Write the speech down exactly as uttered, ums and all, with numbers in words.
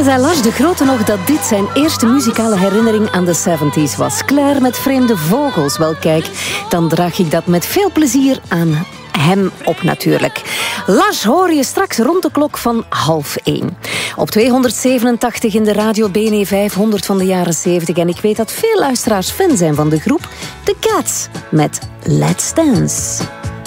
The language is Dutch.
zei Lars de Grote nog dat dit zijn eerste muzikale herinnering aan de zeventig was. Claire met Vreemde Vogels. Wel kijk, dan draag ik dat met veel plezier aan hem op natuurlijk. Lars hoor je straks rond de klok van half één. Op tweehonderdzevenentachtig in de Radio B N E vijfhonderd van de jaren zeventig. En ik weet dat veel luisteraars fan zijn van de groep The Cats met Let's Dance.